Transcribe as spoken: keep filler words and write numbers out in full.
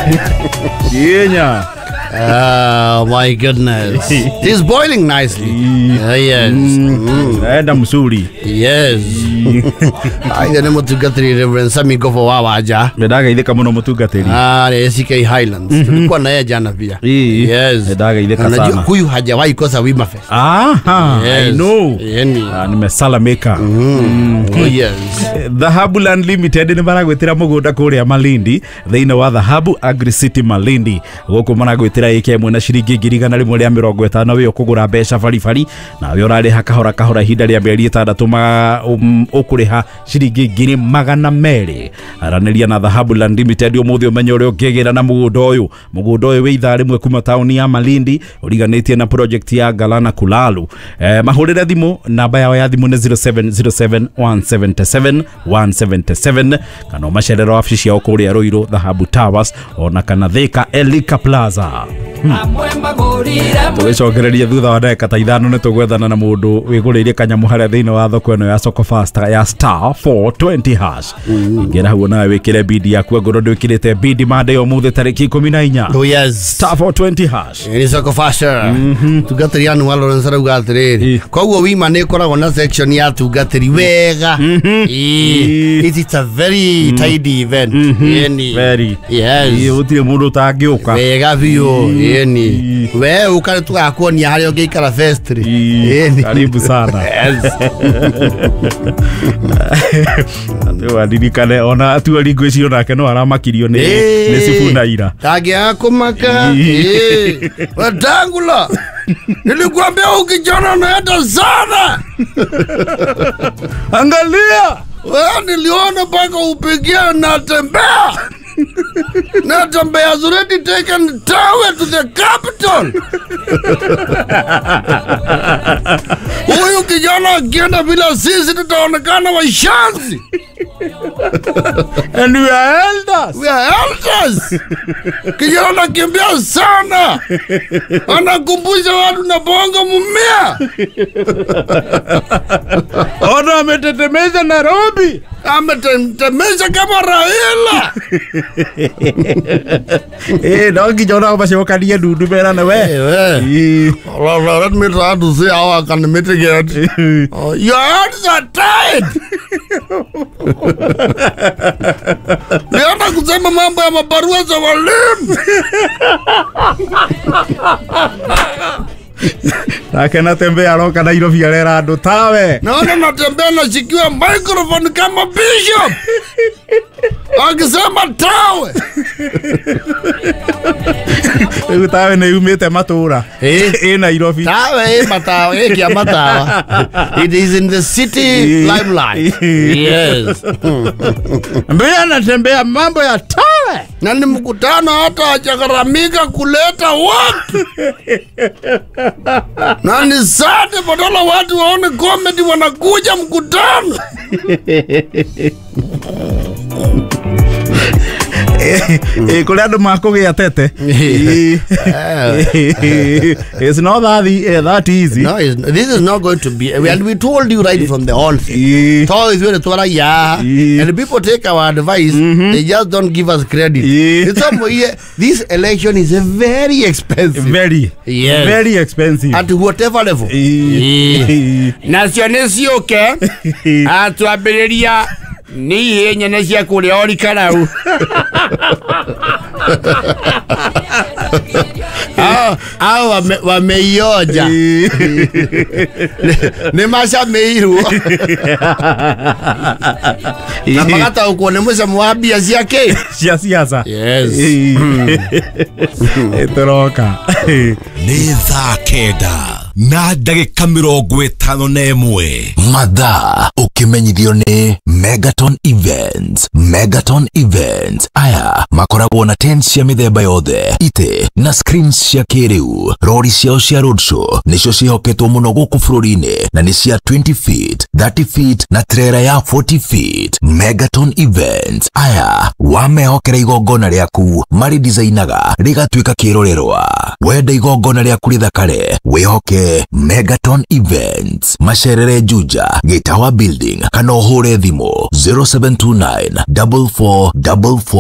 Kenya. Oh my goodness. It is boiling nicely. Uh, yes. Naenda msuri. Yes. Aida nemo tugatiri Reverend Sami Gofo wawaja. Medaga ile kama no mutugatiri. Ah, S K Highlands. Tulikuwa naye jana pia. Yes. Medaga ile sana. Unajua huyu hajawahi kosa Wima Fest. Aha. I know. Yani. Ah, nimesalamika. Oh yes. Dhahabu Unlimited ni maragwetira mugunda kuria Malindi. Thina wa Dhahabu Agri City Malindi. Goko maragwetira ike mwena shiringi ngiri igana rimwe rĩa mĩrongo ĩtano we ukugura mbeca bari bari na we ũrarĩha kahora kahora hinda rĩa mĩeri ĩtandatũ ma ũkũrĩha shiringi ngiri magana merĩ. Aranĩria na Dhahabu Unlimited ũmũthĩ ũmenye ũrĩa ũngĩgĩra na mũgũnda ũyũ. Mũgũnda ũyũ wĩ ithaa rĩmwe kuma taũni ya Malindi ũriganĩtie na project ya Galana Kulalu. Eh, mahũrĩre thimũ namba yao ya thimũ nĩ zero seven zero seven one seven seven one seven seven kana ũmacerere wabici yao kũrĩa Ruiru Dhahabu Towers ona kana Thika Elika Plaza. Tugicokereria thutha wa ndagĩka ta ithano nĩ tũgwethana na mũndũ wĩgũrĩire kanyamu harĩa thĩinĩ wa thoko ĩno ya Soko Fasta ya star four twenty hash. Ingĩra hau nawe wĩkĩre bidi yaku ngoro ndwĩkĩrĩte bidi Monday ũmũthĩ tarĩki ikũmi na inya. Oh yes. Star four twenty hash. Ni Soko Fasta. Tugatiri anu wa Lawrence Rugatiri. Koguo Wima nĩ koragwo na section ya tugatiri wega. It is a very tidy event. Very. Yes. Gũtirĩ mũndũ ũtangĩũka. Wega biũ. Yeni. We ukale tugakuonia harĩa ũngĩikara festri. Yeni. Karibu sana. Yes. Atu adirikane ona atu aligweci nake no aramakirio nĩ nĩ Sifuna ira. Tagĩa kumaka. Eh. Watangula. Nilikwambia ukijana unaenda sana. Angalia. Wewe niliona paka upigia na tembea. Natambea has already taken Tawe to the capital. Huyu kijana akienda bila sisi tutaonekana waishanzi. And we are elders. We are elders. Kijana anakimbia sana. Anakumbusha watu na bongo mumia. Ona ametetemesha Nairobi. Ametetemesha kama Raila. Eh, no kijana bashokaria dudu bera na we. Eh. Let me try to see how I can mitigate. Oh, your hands are tied. Niona kusema mambo ya mabarua za walimu. Nake natembea roka Nairobi arera andu tawe. Naona natembea nashikiwa microphone kama bishop. Akisema Tawe. Egu tawe nĩ umĩte matũra. Eh, Nairobi. Tawe eh matawa eh kia matawa. It is in the city limelight. Yes. Mbona natembea mambo ya Tawe? Na ni mkutano hata hajagharamika kuleta watu. Na ni sade badala watu waone comedy wanakuja mkutano. Eh, kule ando makogea tete. It's not that uh, that easy. No, it's, this is not going to be. And we told you right from the onset. So is very tola yeah. And people take our advice. Mm-hmm. They just don't give us credit. It's yeah, this election is a very expensive. Very. Yes. Very expensive. At whatever level. Nationalism okay. At Aberia. Ni yenye nashia kule ori karau. Ah, ah wameioja. Ni masha meiru. Na magata ukuone mwesa mwabia siake. Sia siasa. Yes. Etoroka. Ni thaa kenda na ndagĩka mĩrongo ĩtano na ĩmwe mathaa ũkĩmenyithio nĩ Megaton Events. Megaton Events aya makoragwo na tents cia mĩthemba yothe, itĩ na screens cia kĩrĩu. Rori ciao cia roadshow nĩcio ciĩhoketwo mũno gũkũ bũrũri-inĩ na nĩ cia twenty feet, thirty feet na trailer ya forty feet. Megaton Events aya wamehokera igongona rĩaku marĩ designaga rĩgatuĩka kĩrorerwa. Wenda igongona rĩaku rĩthakare wĩhoke Megaton Events. Macerere Juja Gitawa Building kana ũhũre thimũ zero seven two nine four four four four